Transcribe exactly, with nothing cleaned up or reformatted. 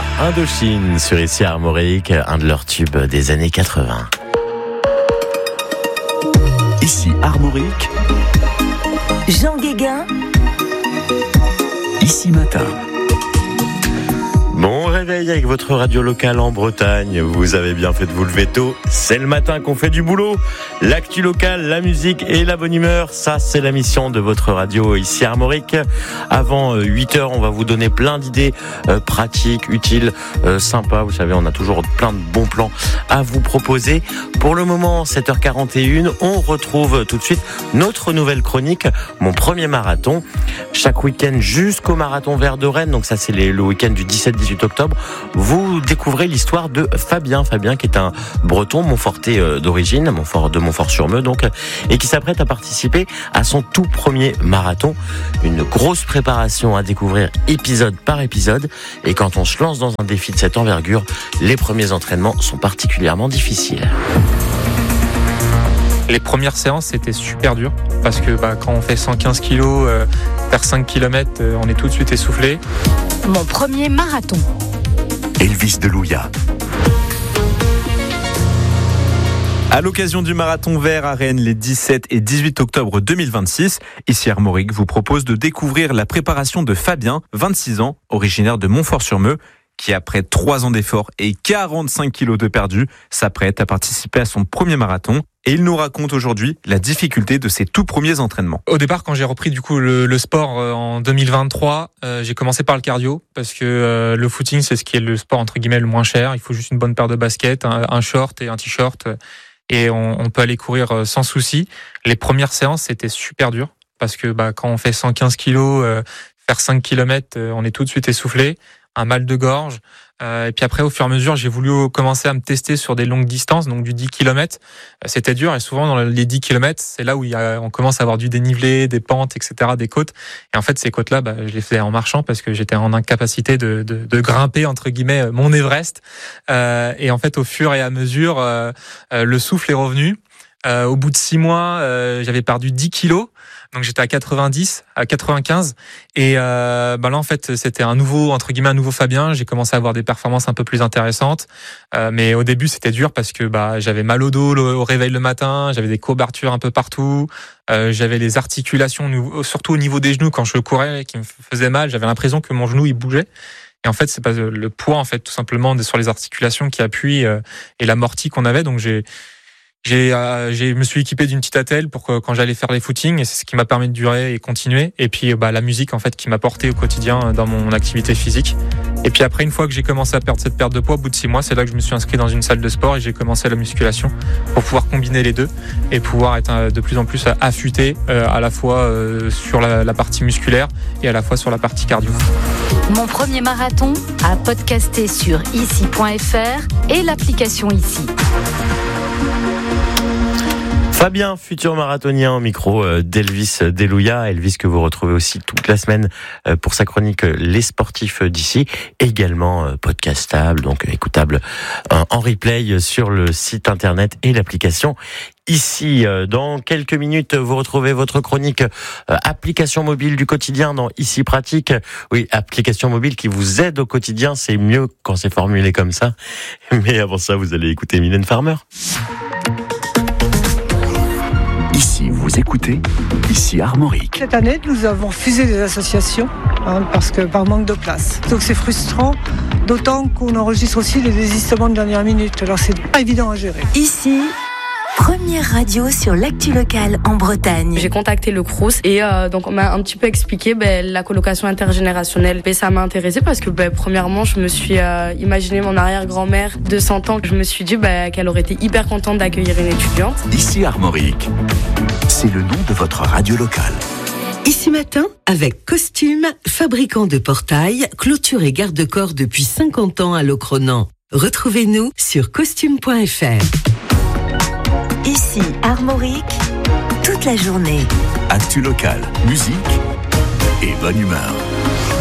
Indochine sur ici Armorique, un de leurs tubes des années quatre-vingts. Ici Armorique, Jean Guéguin, Ici Matin. Bon réveil avec votre radio locale en Bretagne. Vous avez bien fait de vous lever tôt. C'est le matin qu'on fait du boulot. L'actu locale, la musique et la bonne humeur, ça c'est la mission de votre radio ici Armorique. Avant huit heures, on va vous donner plein d'idées euh, pratiques, utiles, euh, sympas. Vous savez, on a toujours plein de bons plans à vous proposer. Pour le moment, sept heures quarante et une, on retrouve tout de suite notre nouvelle chronique, mon premier marathon. Chaque week-end jusqu'au marathon vert de Rennes, donc ça c'est les, le week-end du dix-sept dix-huit octobre, vous découvrez l'histoire de Fabien. Fabien qui est un breton montfortais d'origine, Montfort, de Montfort-sur-Meux donc, et qui s'apprête à participer à son tout premier marathon. Une grosse préparation à découvrir épisode par épisode, et quand on se lance dans un défi de cette envergure, les premiers entraînements sont particulièrement difficiles. Les premières séances, c'était super dur parce que bah, quand on fait cent quinze kilos, euh, faire cinq kilomètres, euh, on est tout de suite essoufflé. mon premier marathon. Elvis Delouya. À l'occasion du marathon vert à Rennes les dix-sept et dix-huit octobre deux mille vingt-six, ici Armorique vous propose de découvrir la préparation de Fabien, vingt-six ans, originaire de Montfort-sur-Meux, qui après trois ans d'efforts et quarante-cinq kilos de perdu, s'apprête à participer à son premier marathon. Et il nous raconte aujourd'hui la difficulté de ses tout premiers entraînements. Au départ, quand j'ai repris du coup le, le sport euh, en deux mille vingt-trois, euh, j'ai commencé par le cardio parce que euh, le footing, c'est ce qui est le sport entre guillemets le moins cher. Il faut juste une bonne paire de baskets, un, un short et un t-shirt, et on, on peut aller courir sans souci. Les premières séances, c'était super dur parce que bah, quand on fait cent quinze kilos, euh, faire cinq kilomètres, euh, on est tout de suite essoufflé, un mal de gorge. Euh, et puis après, au fur et à mesure, j'ai voulu commencer à me tester sur des longues distances, donc du dix kilomètres. Euh, c'était dur, et souvent dans les dix kilomètres, c'est là où il y a, on commence à avoir du dénivelé, des pentes, et cetera, des côtes. Et en fait, ces côtes-là, bah, je les faisais en marchant parce que j'étais en incapacité de, de, de grimper, entre guillemets, mon Everest. Euh, et en fait, au fur et à mesure, euh, euh, le souffle est revenu. Euh, au bout de six mois, euh, j'avais perdu dix kilos. Donc j'étais à quatre-vingt-dix, à quatre-vingt-quinze, et euh, bah là en fait c'était un nouveau entre guillemets un nouveau Fabien. J'ai commencé à avoir des performances un peu plus intéressantes, euh, mais au début c'était dur parce que bah j'avais mal au dos au réveil le matin, j'avais des courbatures un peu partout, euh, j'avais les articulations surtout au niveau des genoux quand je courais qui me faisaient mal. J'avais l'impression que mon genou il bougeait. Et en fait, c'est pas le poids en fait tout simplement sur les articulations qui appuient euh, et l'amorti qu'on avait. Donc j'ai J'ai, euh, j'ai, me suis équipé d'une petite attelle pour que quand j'allais faire les footings, et c'est ce qui m'a permis de durer et continuer. Et puis, bah, la musique, en fait, qui m'a porté au quotidien dans mon activité physique. Et puis après, une fois que j'ai commencé à perdre cette perte de poids, au bout de six mois, c'est là que je me suis inscrit dans une salle de sport et j'ai commencé la musculation pour pouvoir combiner les deux et pouvoir être de plus en plus affûté, euh, à la fois euh, sur la, la partie musculaire et à la fois sur la partie cardio. Mon premier marathon à podcaster sur ici point f r et l'application Ici. Fabien, futur marathonien, au micro d'Elvis Delouya. Elvis que vous retrouvez aussi toute la semaine pour sa chronique Les Sportifs d'ici, également podcastable, donc écoutable en replay sur le site internet et l'application Ici. Dans quelques minutes, vous retrouvez votre chronique application mobile du quotidien dans Ici Pratique. Oui, application mobile qui vous aide au quotidien, c'est mieux quand c'est formulé comme ça. Mais avant ça, vous allez écouter Mylène Farmer. Ici, vous écoutez, ici Armorique. Cette année, nous avons refusé les associations hein, parce que par manque de place. Donc c'est frustrant, d'autant qu'on enregistre aussi les désistements de dernière minute. Alors c'est pas évident à gérer. Ici, première radio sur l'actu locale en Bretagne. J'ai contacté le Crous et euh, donc on m'a un petit peu expliqué ben, la colocation intergénérationnelle. Et ça m'a intéressée parce que ben, premièrement, je me suis euh, imaginé mon arrière-grand-mère de cent ans. Je me suis dit ben, qu'elle aurait été hyper contente d'accueillir une étudiante. Ici Armorique, c'est le nom de votre radio locale. Ici Matin, avec Costume, fabricant de portails, clôture et garde-corps depuis cinquante ans à Locronan. Retrouvez-nous sur costume point f r. Ici Armorique, toute la journée. Actu locale, musique et bonne humeur.